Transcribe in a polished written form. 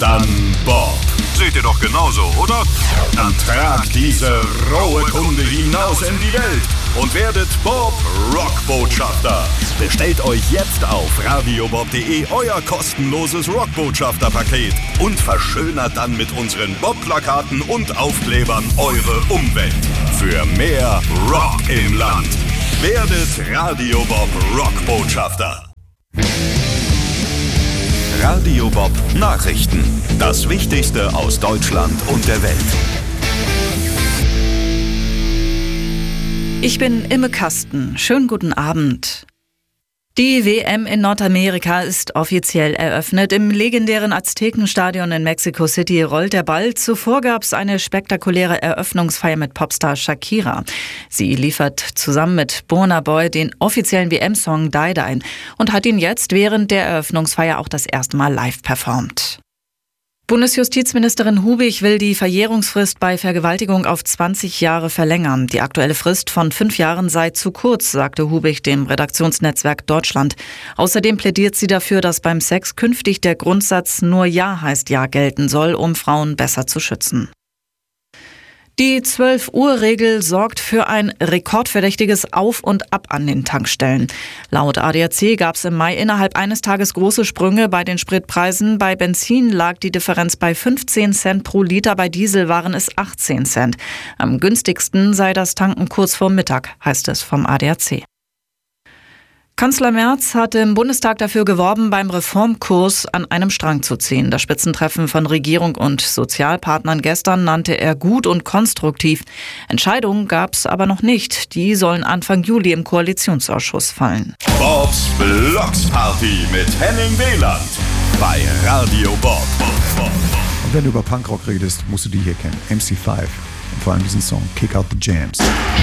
dann Bob. Seht ihr doch genauso, oder? Dann tragt diese rohe Kunde hinaus in die Welt und werdet Bob Rockbotschafter. Bestellt euch jetzt auf radiobob.de euer kostenloses Rockbotschafter-Paket und verschönert dann mit unseren Bob-Plakaten und Aufklebern eure Umwelt. Für mehr Rock im Land. Werdet Radio Bob Rockbotschafter. Radio Bob Nachrichten. Das Wichtigste aus Deutschland und der Welt. Ich bin Imme Kasten. Schönen guten Abend. Die WM in Nordamerika ist offiziell eröffnet. Im legendären Aztekenstadion in Mexico City rollt der Ball. Zuvor gab es eine spektakuläre Eröffnungsfeier mit Popstar Shakira. Sie liefert zusammen mit Burna Boy den offiziellen WM-Song Die Die und hat ihn jetzt während der Eröffnungsfeier auch das erste Mal live performt. Bundesjustizministerin Hubig will die Verjährungsfrist bei Vergewaltigung auf 20 Jahre verlängern. Die aktuelle Frist von 5 Jahren sei zu kurz, sagte Hubig dem Redaktionsnetzwerk Deutschland. Außerdem plädiert sie dafür, dass beim Sex künftig der Grundsatz nur Ja heißt Ja gelten soll, um Frauen besser zu schützen. Die 12-Uhr-Regel sorgt für ein rekordverdächtiges Auf und Ab an den Tankstellen. Laut ADAC gab es im Mai innerhalb eines Tages große Sprünge bei den Spritpreisen. Bei Benzin lag die Differenz bei 15 Cent pro Liter, bei Diesel waren es 18 Cent. Am günstigsten sei das Tanken kurz vor Mittag, heißt es vom ADAC. Kanzler Merz hatte im Bundestag dafür geworben, beim Reformkurs an einem Strang zu ziehen. Das Spitzentreffen von Regierung und Sozialpartnern gestern nannte er gut und konstruktiv. Entscheidungen gab es aber noch nicht. Die sollen Anfang Juli im Koalitionsausschuss fallen. Bobs Blocksparty mit Henning Wieland bei Radio Bob. Und wenn du über Punkrock redest, musst du die hier kennen. MC5 und vor allem diesen Song Kick Out the Jams.